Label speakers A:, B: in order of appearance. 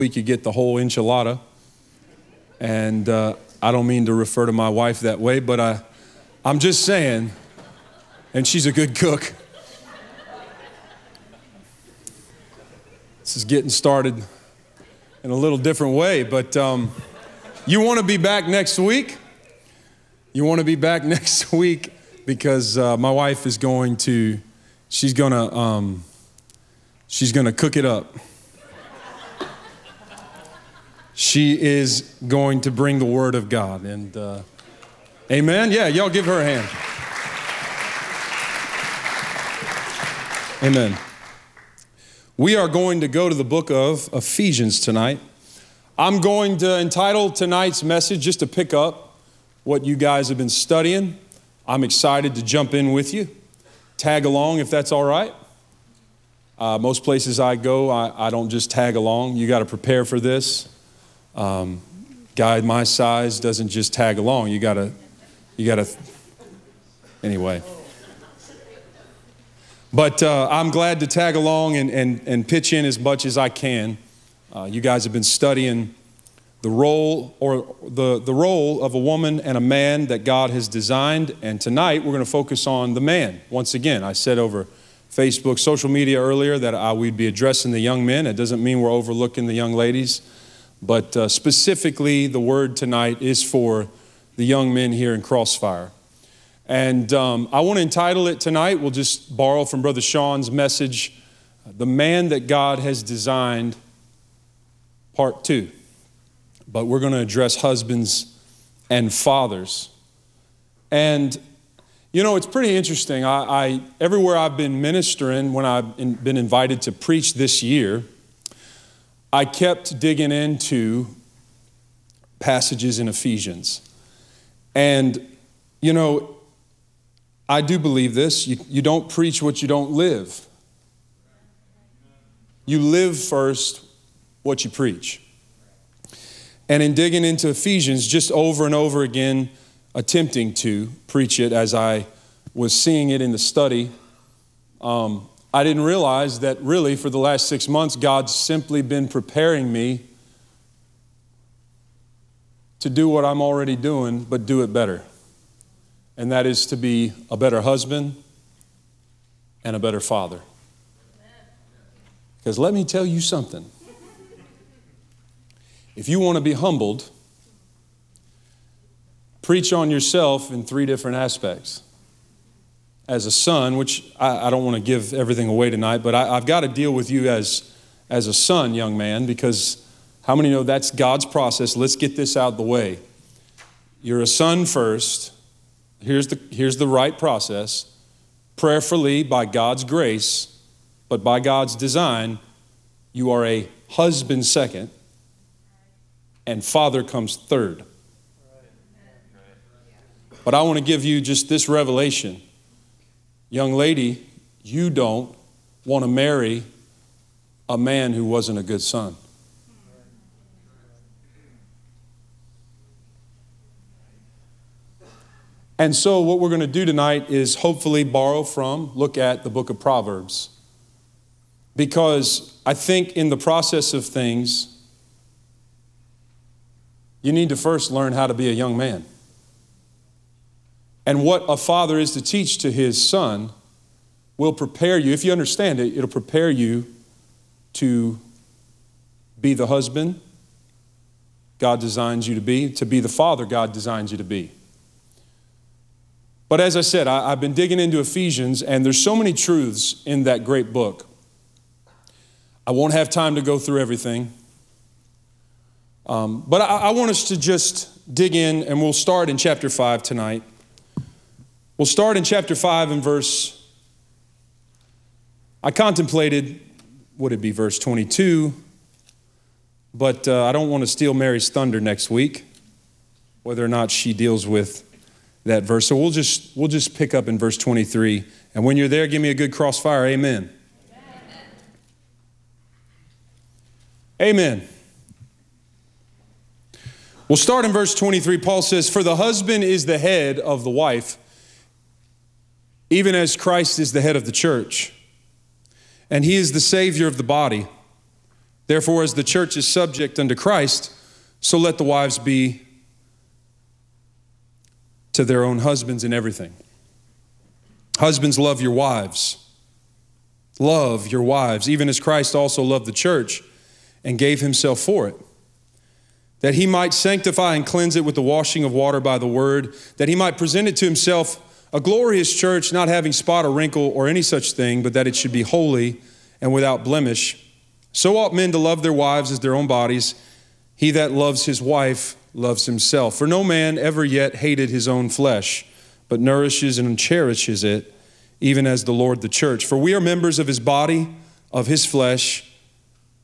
A: week you get the whole enchilada. And I don't mean to refer to my wife that way, but I'm just saying, and she's a good cook. This is getting started in a little different way, but you want to be back next week? You want to be back next week because my wife is she's gonna cook it up. She is going to bring the Word of God, and amen. Yeah, y'all give her a hand. Amen. We are going to go to the book of Ephesians tonight. I'm going to entitle tonight's message just to pick up what you guys have been studying. I'm excited to jump in with you. Tag along if that's all right. Most places I go, I don't just tag along. You got to prepare for this. Guy my size doesn't just tag along. You gotta, anyway. But I'm glad to tag along and pitch in as much as I can. You guys have been studying the role the role of a woman and a man that God has designed. And tonight we're going to focus on the man. Once again, I said over Facebook, social media earlier that we'd be addressing the young men. It doesn't mean we're overlooking the young ladies. But specifically, the word tonight is for the young men here in Crossfire. And I want to entitle it tonight, we'll just borrow from Brother Sean's message, The Man That God Has Designed, Part 2. But we're going to address husbands and fathers. And, you know, it's pretty interesting. Everywhere I've been ministering, when I've been invited to preach this year, I kept digging into passages in Ephesians. And, you know, I do believe this. You don't preach what you don't live. You live first what you preach. And in digging into Ephesians, just over and over again, attempting to preach it as I was seeing it in the study, I didn't realize that really for the last 6 months, God's simply been preparing me to do what I'm already doing, but do it better. And that is to be a better husband and a better father. Because let me tell you something. If you want to be humbled, preach on yourself in 3 different aspects. As a son, which I don't want to give everything away tonight, but I've got to deal with you as a son, young man, because how many know that's God's process? Let's get this out of the way. You're a son first. Here's the right process. Prayerfully, by God's grace, but by God's design, you are a husband second, and father comes third. But I want to give you just this revelation. Young lady, you don't want to marry a man who wasn't a good son. And so what we're going to do tonight is hopefully look at the book of Proverbs. Because I think in the process of things, you need to first learn how to be a young man. And what a father is to teach to his son will prepare you. If you understand it, it'll prepare you to be the husband God designs you to be the father God designs you to be. But as I said, I've been digging into Ephesians, and there's so many truths in that great book. I won't have time to go through everything. But I want us to just dig in, and we'll start in chapter 5 tonight. We'll start in chapter 5 and I contemplated, would it be verse 22? But I don't want to steal Mary's thunder next week, whether or not she deals with that verse. So we'll just pick up in verse 23. And when you're there, give me a good crossfire. Amen. Amen. We'll start in verse 23. Paul says, "For the husband is the head of the wife, even as Christ is the head of the church. And he is the Savior of the body. Therefore, as the church is subject unto Christ, so let the wives be to their own husbands in everything. Husbands, love your wives. Love your wives, even as Christ also loved the church and gave himself for it, that he might sanctify and cleanse it with the washing of water by the word, that he might present it to himself a glorious church, not having spot or wrinkle or any such thing, but that it should be holy and without blemish. So ought men to love their wives as their own bodies. He that loves his wife loves himself. For no man ever yet hated his own flesh, but nourishes and cherishes it, even as the Lord the church. For we are members of his body, of his flesh.